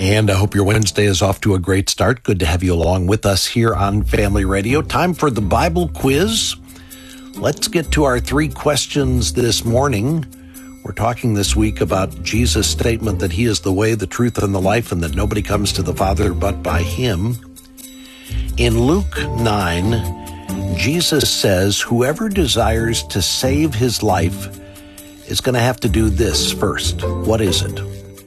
And I hope your Wednesday is off to a great start. Good to have you along with us here on Family Radio. Time for the Bible quiz. Let's get to our 3 questions this morning. We're talking this week about Jesus' statement that he is the way, the truth, and the life, and that nobody comes to the Father but by him. In Luke 9, Jesus says, whoever desires to save his life is going to have to do this first. What is it?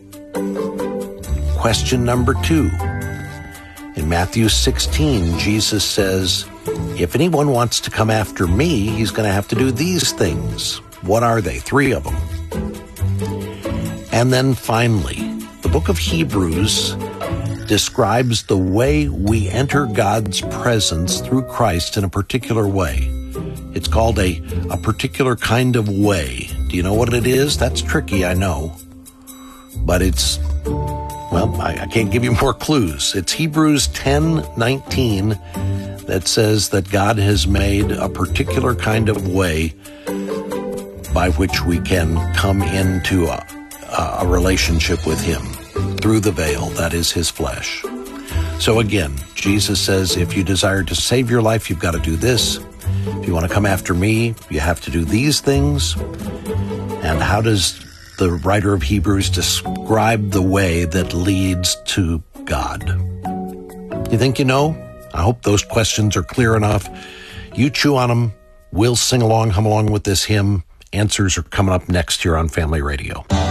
Question number 2. In Matthew 16, Jesus says, if anyone wants to come after me, he's going to have to do these things. What are they? 3 of them. And then finally, the book of Hebrews describes the way we enter God's presence through Christ in a particular way. It's called a particular kind of way. Do you know what it is? That's tricky, I know. But it's, well, I can't give you more clues. It's Hebrews 10:19 that says that God has made a particular kind of way by which we can come into a relationship with him through the veil, that is his flesh. So again, Jesus says, if you desire to save your life, you've got to do this. If you want to come after me, you have to do these things. And how does the writer of Hebrews describe the way that leads to God? You think you know? I hope those questions are clear enough. You chew on them. We'll sing along, hum along with this hymn. Answers are coming up next here on Family Radio.